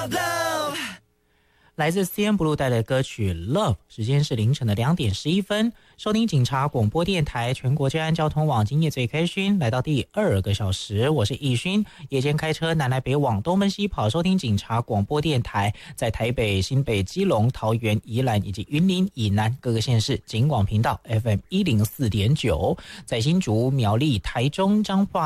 来自 CN Blue 带来的歌曲 Love， 时间是凌晨的2点11分。收听警察广播电台全国治安交通网，今夜最开勋，来到第2个小时，我是易勋。夜间开车南来北往，东奔西跑，收听警察广播电台，在台北、新北、基隆、桃园、宜兰以及云林以南各个县市警广频道 FM 104.9，在新竹、苗栗、台中、彰化。